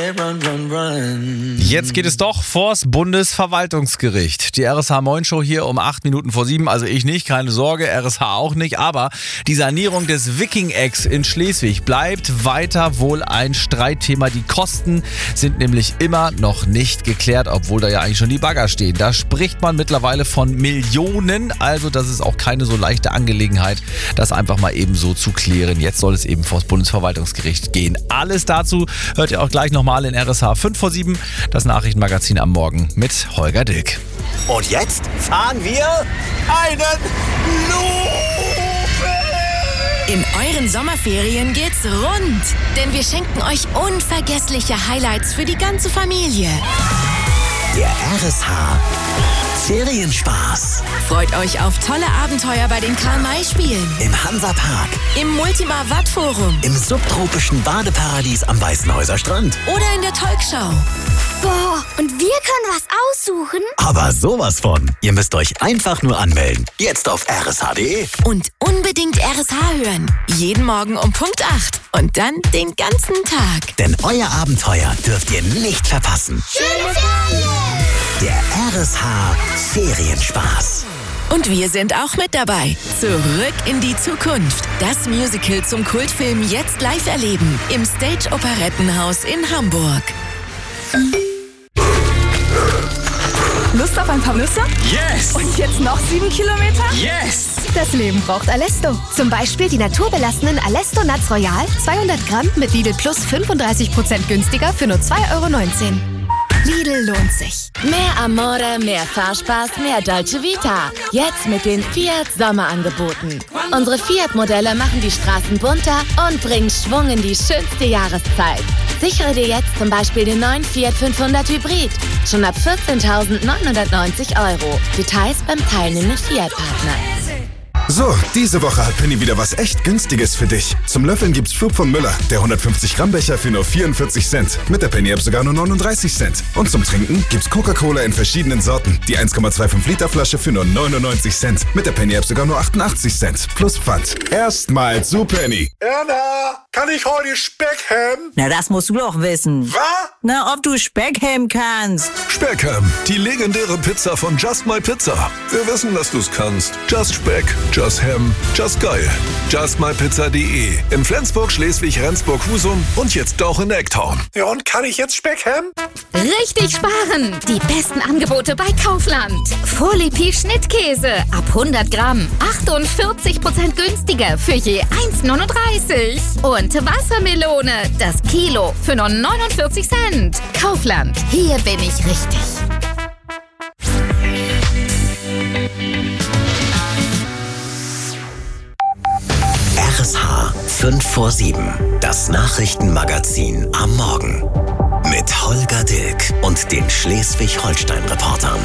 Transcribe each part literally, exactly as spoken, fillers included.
run, run, run. Jetzt geht es doch vors Bundesverwaltungsgericht. Die R S H-Moin-Show hier um acht Minuten vor sieben. Also ich nicht, keine Sorge, R S H auch nicht. Aber die Sanierung des Viking-Ecks in Schleswig bleibt weiter wohl ein Streitthema. Die Kosten sind nämlich immer noch nicht geklärt, obwohl da ja eigentlich schon die Bagger stehen. Da spricht man mittlerweile von Millionen. Also das ist auch keine so leichte Angelegenheit, das einfach mal eben so zu klären. Jetzt soll es eben vors Bundesverwaltungsgericht gehen. Alles dazu hört ihr auch gleich nochmal in R S H fünf vor sieben. Das Nachrichtenmagazin am Morgen mit Holger Dilk. Und jetzt fahren wir einen Looping. In euren Sommerferien geht's rund, denn wir schenken euch unvergessliche Highlights für die ganze Familie. Der R S H Ferienspaß. Freut euch auf tolle Abenteuer bei den Karl-May-Spielen, Im Hansapark, im Multimar-Watt-Forum im subtropischen Badeparadies am Weißenhäuser Strand. oder in der Talkshow. Boah, und wir können was aussuchen? Aber sowas von. Ihr müsst euch einfach nur anmelden. Jetzt auf r s h punkt d e. Und unbedingt R S H hören. Jeden Morgen um Punkt acht. Und dann den ganzen Tag. Denn euer Abenteuer dürft ihr nicht verpassen. Schöne Ferien! Der R S H Ferienspaß. Und wir sind auch mit dabei. Zurück in die Zukunft. Das Musical zum Kultfilm jetzt live erleben. Im Stage Operettenhaus in Hamburg. Lust auf ein paar Nüsse? Yes! Und jetzt noch sieben Kilometer? Yes! Das Leben braucht Alesto. Zum Beispiel die naturbelassenen Alesto Nuts Royal, zweihundert Gramm mit Lidl Plus fünfunddreißig Prozent günstiger für nur zwei Euro neunzehn. Lidl lohnt sich. Mehr Amore, mehr Fahrspaß, mehr Dolce Vita. Jetzt mit den Fiat Sommerangeboten. Unsere Fiat-Modelle machen die Straßen bunter und bringen Schwung in die schönste Jahreszeit. Sichere dir jetzt zum Beispiel den neuen Fiat fünfhundert Hybrid. Schon ab vierzehntausendneunhundertneunzig Euro. Details beim teilnehmenden Fiat-Partner. So, diese Woche hat Penny wieder was echt Günstiges für dich. Zum Löffeln gibt's Flug von Müller, der hundertfünfzig Gramm Becher für nur vierundvierzig Cent. Mit der Penny-App sogar nur neununddreißig Cent. Und zum Trinken gibt's Coca-Cola in verschiedenen Sorten. Die eins Komma fünfundzwanzig Liter Flasche für nur neunundneunzig Cent. Mit der Penny-App sogar nur achtundachtzig Cent. Plus Pfand. Erstmal zu Penny. Erna, kann ich heute Speck haben? Na, das musst du doch wissen. Was? Na, ob du Speck haben kannst. Speckham, die legendäre Pizza von Just My Pizza. Wir wissen, dass du's kannst. Just Speck, Just Ham, Just geil. just my pizza punkt d e. In Flensburg, Schleswig, Rendsburg, Husum und jetzt auch in Ecktown. Ja, und kann ich jetzt Speck haben? Richtig sparen! Die besten Angebote bei Kaufland. Folipi Schnittkäse ab hundert Gramm. achtundvierzig Prozent günstiger für je eins Komma neununddreißig. Und Wassermelone, das Kilo für nur neunundvierzig Cent. Kaufland, hier bin ich richtig. R S H fünf vor sieben. Das Nachrichtenmagazin am Morgen. Mit Holger Dilk und den Schleswig-Holstein-Reportern.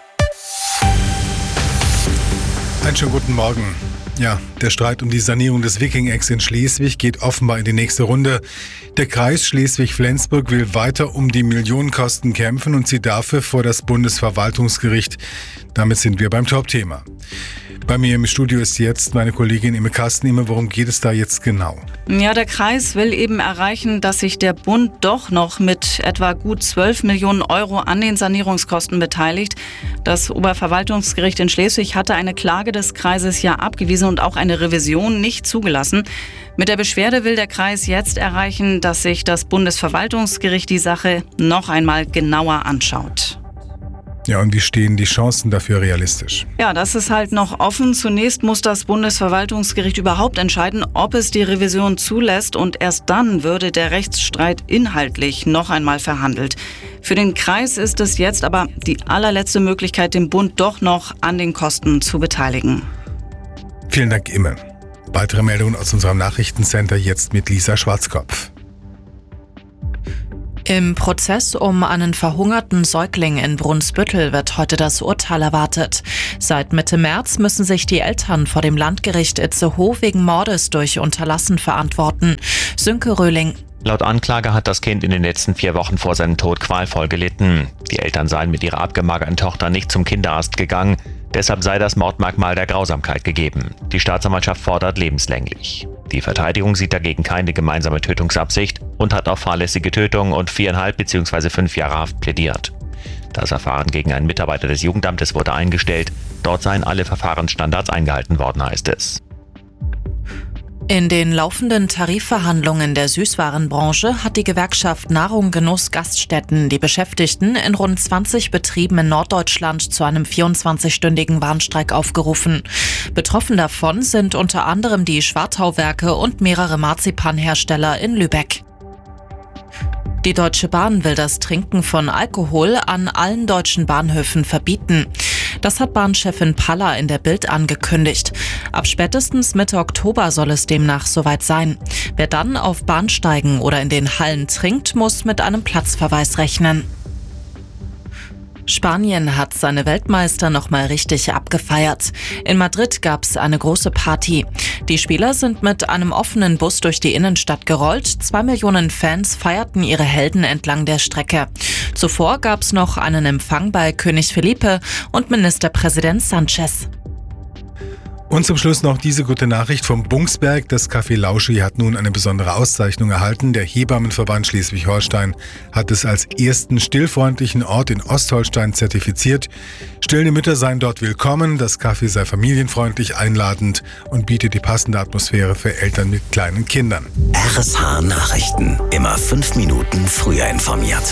Einen schönen guten Morgen. Ja, der Streit um die Sanierung des Viking-Ecks in Schleswig geht offenbar in die nächste Runde. Der Kreis Schleswig-Flensburg will weiter um die Millionenkosten kämpfen und zieht dafür vor das Bundesverwaltungsgericht. Damit sind wir beim Top-Thema. Bei mir im Studio ist jetzt meine Kollegin Imme Kasten. Imme, worum geht es da jetzt genau? Ja, der Kreis will eben erreichen, dass sich der Bund doch noch mit etwa gut zwölf Millionen Euro an den Sanierungskosten beteiligt. Das Oberverwaltungsgericht in Schleswig hatte eine Klage des Kreises ja abgewiesen und auch eine Revision nicht zugelassen. Mit der Beschwerde will der Kreis jetzt erreichen, dass sich das Bundesverwaltungsgericht die Sache noch einmal genauer anschaut. Ja, und wie stehen die Chancen dafür realistisch? Ja, das ist halt noch offen. Zunächst muss das Bundesverwaltungsgericht überhaupt entscheiden, ob es die Revision zulässt, und erst dann würde der Rechtsstreit inhaltlich noch einmal verhandelt. Für den Kreis ist es jetzt aber die allerletzte Möglichkeit, den Bund doch noch an den Kosten zu beteiligen. Vielen Dank, Imme. Weitere Meldungen aus unserem Nachrichtencenter jetzt mit Lisa Schwarzkopf. Im Prozess um einen verhungerten Säugling in Brunsbüttel wird heute das Urteil erwartet. Seit Mitte März müssen sich die Eltern vor dem Landgericht Itzehoe wegen Mordes durch Unterlassen verantworten. Sönke Röhling. Laut Anklage hat das Kind in den letzten vier Wochen vor seinem Tod qualvoll gelitten. Die Eltern seien mit ihrer abgemagerten Tochter nicht zum Kinderarzt gegangen. Deshalb sei das Mordmerkmal der Grausamkeit gegeben. Die Staatsanwaltschaft fordert lebenslänglich. Die Verteidigung sieht dagegen keine gemeinsame Tötungsabsicht und hat auf fahrlässige Tötung und viereinhalb bzw. fünf Jahre Haft plädiert. Das Verfahren gegen einen Mitarbeiter des Jugendamtes wurde eingestellt. Dort seien alle Verfahrensstandards eingehalten worden, heißt es. In den laufenden Tarifverhandlungen der Süßwarenbranche hat die Gewerkschaft Nahrung Genuss Gaststätten die Beschäftigten in rund zwanzig Betrieben in Norddeutschland zu einem vierundzwanzigstündigen Warnstreik aufgerufen. Betroffen davon sind unter anderem die Schwartauwerke und mehrere Marzipanhersteller in Lübeck. Die Deutsche Bahn will das Trinken von Alkohol an allen deutschen Bahnhöfen verbieten. Das hat Bahnchefin Paller in der Bild angekündigt. Ab spätestens Mitte Oktober soll es demnach soweit sein. Wer dann auf Bahnsteigen oder in den Hallen trinkt, muss mit einem Platzverweis rechnen. Spanien hat seine Weltmeister nochmal richtig abgefeiert. In Madrid gab's eine große Party. Die Spieler sind mit einem offenen Bus durch die Innenstadt gerollt. Zwei Millionen Fans feierten ihre Helden entlang der Strecke. Zuvor gab's noch einen Empfang bei König Felipe und Ministerpräsident Sanchez. Und zum Schluss noch diese gute Nachricht vom Bungsberg. Das Café Lauschi hat nun eine besondere Auszeichnung erhalten. Der Hebammenverband Schleswig-Holstein hat es als ersten stillfreundlichen Ort in Ostholstein zertifiziert. Stillende Mütter seien dort willkommen, das Café sei familienfreundlich, einladend und bietet die passende Atmosphäre für Eltern mit kleinen Kindern. R S H Nachrichten. Immer fünf Minuten früher informiert.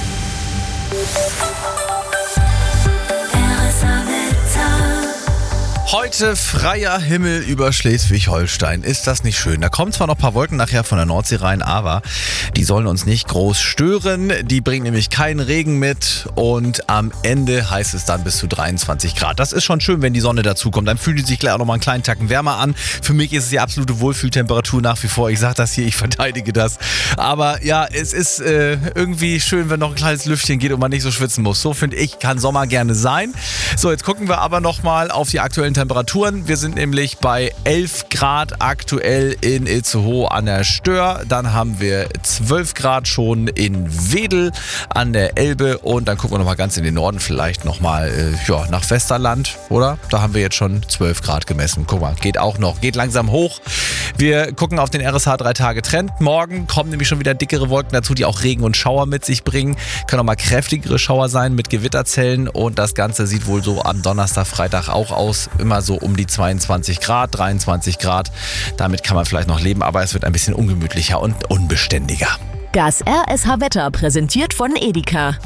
Heute freier Himmel über Schleswig-Holstein. Ist das nicht schön? Da kommen zwar noch ein paar Wolken nachher von der Nordsee rein, aber die sollen uns nicht groß stören. Die bringen nämlich keinen Regen mit und am Ende heißt es dann bis zu dreiundzwanzig Grad. Das ist schon schön, wenn die Sonne dazukommt. Dann fühlen die sich gleich auch noch mal einen kleinen Tacken wärmer an. Für mich ist es die absolute Wohlfühltemperatur nach wie vor. Ich sage das hier, ich verteidige das. Aber ja, es ist äh, irgendwie schön, wenn noch ein kleines Lüftchen geht und man nicht so schwitzen muss. So finde ich, kann Sommer gerne sein. So, jetzt gucken wir aber noch mal auf die aktuellen Temperaturen. Temperaturen. Wir sind nämlich bei elf Grad aktuell in Itzehoe an der Stör. Dann haben wir zwölf Grad schon in Wedel an der Elbe. Und dann gucken wir nochmal ganz in den Norden, vielleicht nochmal äh, ja, nach Westerland, oder? Da haben wir jetzt schon zwölf Grad gemessen. Guck mal, geht auch noch. Geht langsam hoch. Wir gucken auf den R S H drei Tage Trend. Morgen kommen nämlich schon wieder dickere Wolken dazu, die auch Regen und Schauer mit sich bringen. Können auch mal kräftigere Schauer sein mit Gewitterzellen. Und das Ganze sieht wohl so am Donnerstag, Freitag auch aus. Immer so um die zweiundzwanzig Grad, dreiundzwanzig Grad. Damit kann man vielleicht noch leben, aber es wird ein bisschen ungemütlicher und unbeständiger. Das R S H-Wetter präsentiert von Edeka.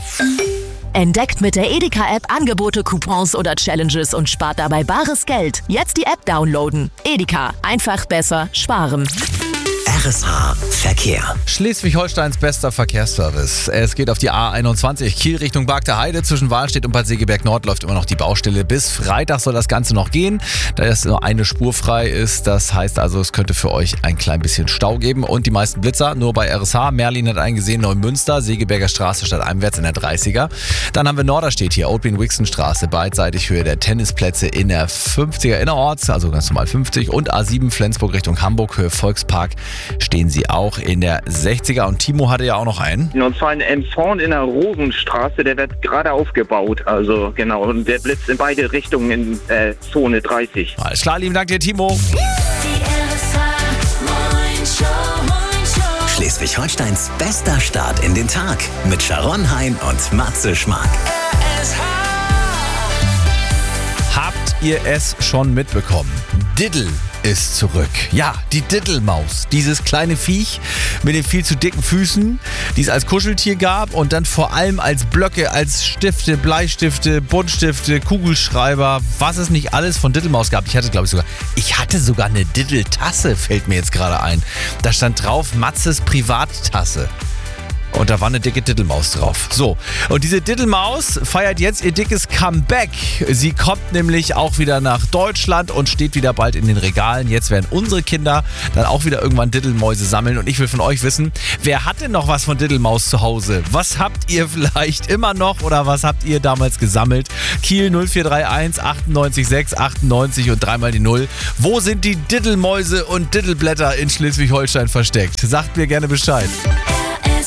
Entdeckt mit der Edeka-App Angebote, Coupons oder Challenges und spart dabei bares Geld. Jetzt die App downloaden. Edeka. Einfach besser sparen. R S H Verkehr. Schleswig-Holsteins bester Verkehrsservice. Es geht auf die A einundzwanzig Kiel Richtung Bargter Heide. Zwischen Wahlstedt und Bad Segeberg Nord läuft immer noch die Baustelle. Bis Freitag soll das Ganze noch gehen, da es nur eine Spur frei ist. Das heißt also, es könnte für euch ein klein bisschen Stau geben. Und die meisten Blitzer nur bei R S H. Merlin hat eingesehen, Neumünster, Segeberger Straße stadteinwärts in der dreißiger. Dann haben wir Norderstedt hier, Oldwin-Wixen-Straße, beidseitig Höhe der Tennisplätze in der fünfziger innerorts, also ganz normal fünfzig. Und A sieben Flensburg Richtung Hamburg, Höhe Volkspark, stehen sie auch in der sechziger. Und Timo hatte ja auch noch einen. Und zwar in Emshorn in der Rosenstraße, der wird gerade aufgebaut. Also genau, und der blitzt in beide Richtungen in äh, Zone dreißig. Alles klar, lieben Dank dir, Timo. Schleswig-Holsteins bester Start in den Tag mit Sharon Hein und Matze Schmark. Habt ihr es schon mitbekommen? Diddle ist zurück. Ja, die Diddlemaus. Dieses kleine Viech mit den viel zu dicken Füßen, die es als Kuscheltier gab und dann vor allem als Blöcke, als Stifte, Bleistifte, Buntstifte, Kugelschreiber, was es nicht alles von Diddlemaus gab. Ich hatte, glaube ich, sogar, ich hatte sogar eine Diddle-Tasse, fällt mir jetzt gerade ein. Da stand drauf, Matzes Privattasse. Und da war eine dicke Diddelmaus drauf. So, und diese Diddelmaus feiert jetzt ihr dickes Comeback. Sie kommt nämlich auch wieder nach Deutschland und steht wieder bald in den Regalen. Jetzt werden unsere Kinder dann auch wieder irgendwann Diddelmäuse sammeln. Und ich will von euch wissen, wer hat denn noch was von Diddelmaus zu Hause? Was habt ihr vielleicht immer noch oder was habt ihr damals gesammelt? Kiel null vier drei eins achtundneunzig sechs achtundneunzig und dreimal die Null. Wo sind die Diddelmäuse und Diddelblätter in Schleswig-Holstein versteckt? Sagt mir gerne Bescheid.